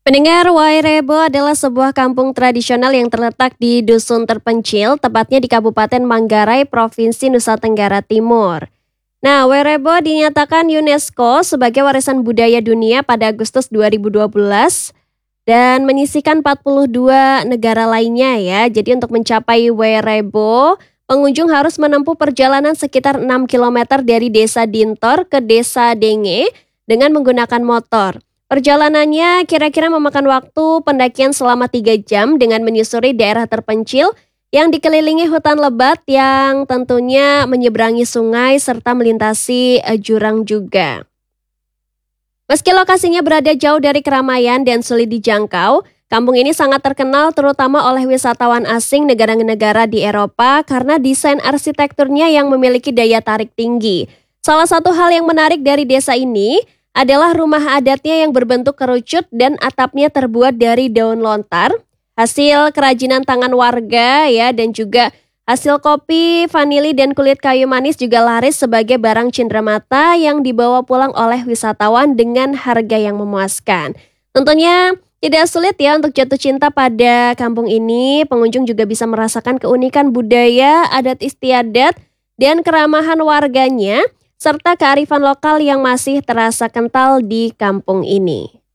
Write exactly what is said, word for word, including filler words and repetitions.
Pendengar, Wairebo adalah sebuah kampung tradisional yang terletak di dusun terpencil, tepatnya di Kabupaten Manggarai, Provinsi Nusa Tenggara Timur. Nah, Wairebo dinyatakan UNESCO sebagai warisan budaya dunia pada Agustus dua ribu dua belas dan menyisihkan empat puluh dua negara lainnya ya. Jadi untuk mencapai Wairebo, pengunjung harus menempuh perjalanan sekitar enam kilometer dari Desa Dintor ke Desa Denge dengan menggunakan motor. Perjalanannya kira-kira memakan waktu pendakian selama tiga jam dengan menyusuri daerah terpencil yang dikelilingi hutan lebat yang tentunya menyeberangi sungai serta melintasi eh, jurang juga. Meski lokasinya berada jauh dari keramaian dan sulit dijangkau, kampung ini sangat terkenal terutama oleh wisatawan asing negara-negara di Eropa karena desain arsitekturnya yang memiliki daya tarik tinggi. Salah satu hal yang menarik dari desa ini adalah rumah adatnya yang berbentuk kerucut dan atapnya terbuat dari daun lontar, hasil kerajinan tangan warga ya, dan juga hasil kopi, vanili dan kulit kayu manis juga laris sebagai barang cenderamata yang dibawa pulang oleh wisatawan dengan harga yang memuaskan. Tentunya tidak sulit ya untuk jatuh cinta pada kampung ini. Pengunjung juga bisa merasakan keunikan budaya, adat istiadat, dan keramahan warganya serta kearifan lokal yang masih terasa kental di kampung ini.